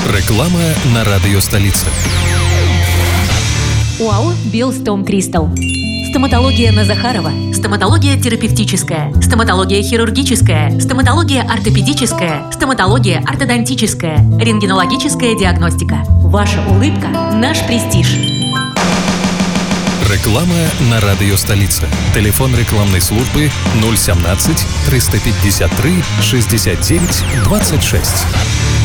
Реклама на радио «Столица». ОАО «Белстом Кристалл». Стоматология на Захарова. Стоматология терапевтическая. Стоматология хирургическая. Стоматология ортопедическая. Стоматология ортодонтическая. Рентгенологическая диагностика. Ваша улыбка – наш престиж. Реклама на радио «Столица». Телефон рекламной службы 017 353 69 26.